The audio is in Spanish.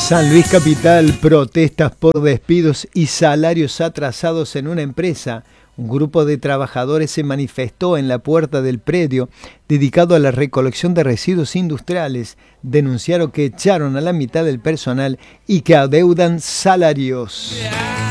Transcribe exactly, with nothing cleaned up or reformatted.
San Luis Capital, protestas por despidos y salarios atrasados en una empresa. Un grupo de trabajadores se manifestó en la puerta del predio dedicado a la recolección de residuos industriales. Denunciaron que echaron a la mitad del personal y que adeudan salarios.